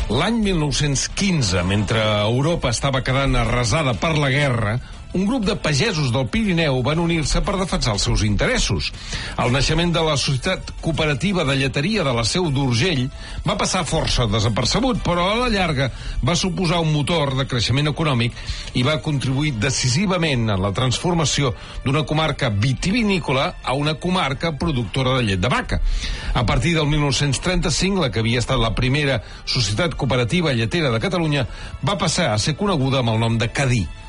L'any 1915, mentre Europa estava quedant arrasada per la guerra, un grup de pagesos del Pirineu van unir-se per defensar els seus interessos. El naixement de la Societat Cooperativa de Lleteria de la Seu d'Urgell va passar força desapercebut, però a la llarga va suposar un motor de creixement econòmic i va contribuir decisivament a la transformació d'una comarca vitivinícola a una comarca productora de llet de vaca. A partir del 1935, la que havia estat la primera Societat Cooperativa Lletera de Catalunya va passar a ser coneguda amb el nom de Cadí.